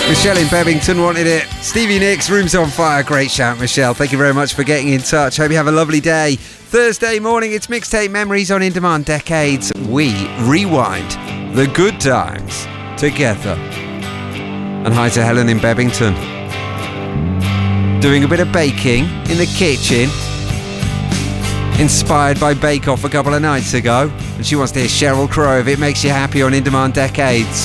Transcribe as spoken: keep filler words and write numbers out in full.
Michelle in Bebington wanted it. Stevie Nicks, Room's on Fire. Great shout, Michelle. Thank you very much for getting in touch. Hope you have a lovely day. Thursday morning, it's Mixtape Memories on In Demand Decades. We rewind the good times together. And hi to Helen in Bebington. Doing a bit of baking in the kitchen. Inspired by Bake Off a couple of nights ago. And she wants to hear Sheryl Crow, If It Makes You Happy, on In Demand Decades.